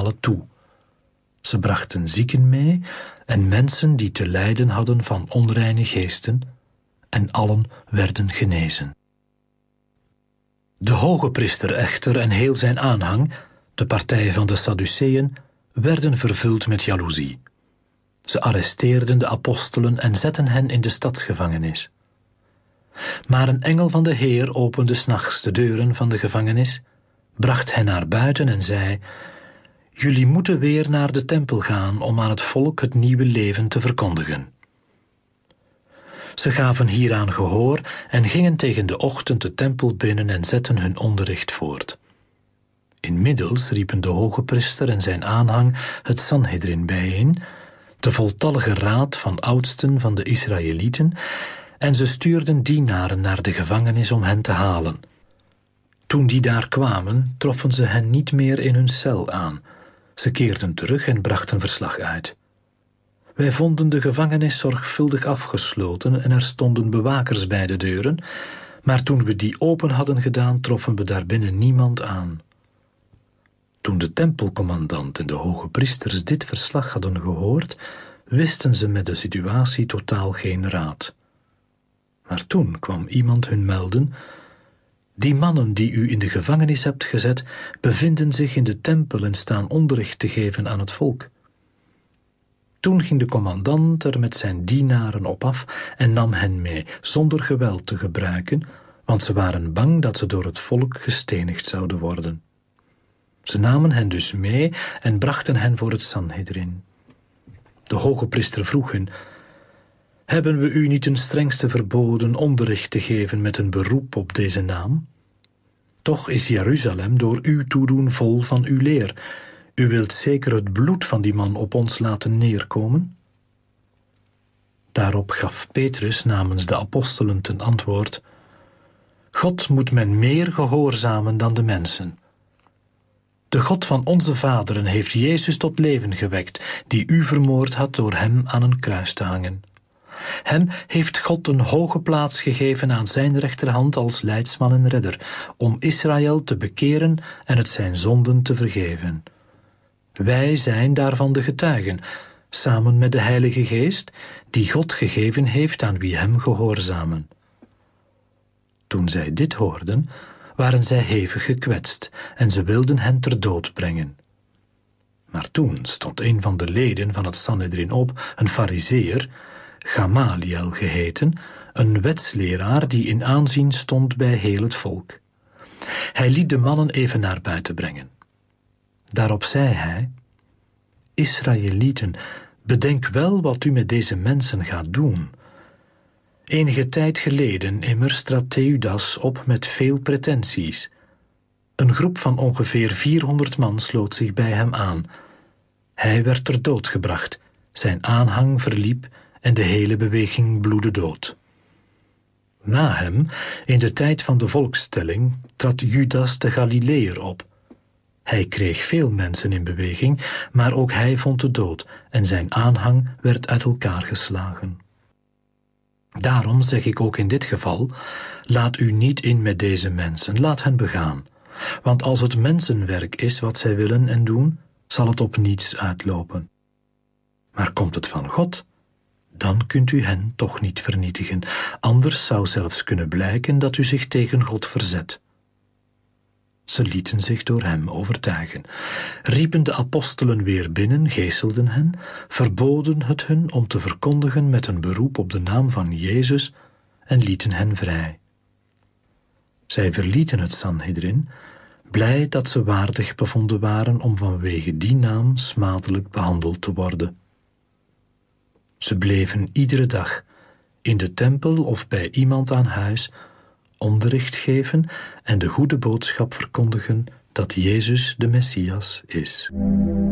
malen toe. Ze brachten zieken mee en mensen die te lijden hadden van onreine geesten, en allen werden genezen. De hogepriester echter en heel zijn aanhang, de partij van de Sadduceeën, werden vervuld met jaloezie. Ze arresteerden de apostelen en zetten hen in de stadsgevangenis. Maar een engel van de Heer opende 's nachts de deuren van de gevangenis, bracht hen naar buiten en zei: Jullie moeten weer naar de tempel gaan om aan het volk het nieuwe leven te verkondigen. Ze gaven hieraan gehoor en gingen tegen de ochtend de tempel binnen en zetten hun onderricht voort. Inmiddels riepen de hogepriester en zijn aanhang het Sanhedrin bijeen, de voltallige raad van oudsten van de Israëlieten, en ze stuurden dienaren naar de gevangenis om hen te halen. Toen die daar kwamen, troffen ze hen niet meer in hun cel aan. Ze keerden terug en brachten verslag uit. Wij vonden de gevangenis zorgvuldig afgesloten en er stonden bewakers bij de deuren, maar toen we die open hadden gedaan, troffen we daarbinnen niemand aan. Toen de tempelcommandant en de hogepriesters dit verslag hadden gehoord, wisten ze met de situatie totaal geen raad. Maar toen kwam iemand hun melden: Die mannen die u in de gevangenis hebt gezet, bevinden zich in de tempel en staan onderricht te geven aan het volk. Toen ging de commandant er met zijn dienaren op af en nam hen mee, zonder geweld te gebruiken, want ze waren bang dat ze door het volk gestenigd zouden worden. Ze namen hen dus mee en brachten hen voor het Sanhedrin. De hogepriester vroeg hen: Hebben we u niet ten strengste verboden onderricht te geven met een beroep op deze naam? Toch is Jeruzalem door uw toedoen vol van uw leer. U wilt zeker het bloed van die man op ons laten neerkomen? Daarop gaf Petrus namens de apostelen ten antwoord: God moet men meer gehoorzamen dan de mensen. De God van onze vaderen heeft Jezus tot leven gewekt, die u vermoord had door hem aan een kruis te hangen. Hem heeft God een hoge plaats gegeven aan zijn rechterhand als leidsman en redder, om Israël te bekeren en het zijn zonden te vergeven. Wij zijn daarvan de getuigen, samen met de Heilige Geest, die God gegeven heeft aan wie hem gehoorzamen. Toen zij dit hoorden, waren zij hevig gekwetst en ze wilden hen ter dood brengen. Maar toen stond een van de leden van het Sanhedrin op, een Farizeeër, Gamaliel geheten, een wetsleraar die in aanzien stond bij heel het volk. Hij liet de mannen even naar buiten brengen. Daarop zei hij: Israëlieten, bedenk wel wat u met deze mensen gaat doen. Enige tijd geleden immers trad Theudas op met veel pretenties. Een groep van ongeveer 400 man sloot zich bij hem aan. Hij werd ter dood gebracht, zijn aanhang verliep en de hele beweging bloedde dood. Na hem, in de tijd van de volkstelling, trad Judas de Galileër op. Hij kreeg veel mensen in beweging, maar ook hij vond de dood en zijn aanhang werd uit elkaar geslagen. Daarom zeg ik ook in dit geval: laat u niet in met deze mensen, laat hen begaan. Want als het mensenwerk is wat zij willen en doen, zal het op niets uitlopen. Maar komt het van God, dan kunt u hen toch niet vernietigen, anders zou zelfs kunnen blijken dat u zich tegen God verzet. Ze lieten zich door hem overtuigen, riepen de apostelen weer binnen, geeselden hen, verboden het hun om te verkondigen met een beroep op de naam van Jezus en lieten hen vrij. Zij verlieten het Sanhedrin, blij dat ze waardig bevonden waren om vanwege die naam smadelijk behandeld te worden. Ze bleven iedere dag in de tempel of bij iemand aan huis onderricht geven en de goede boodschap verkondigen dat Jezus de Messias is.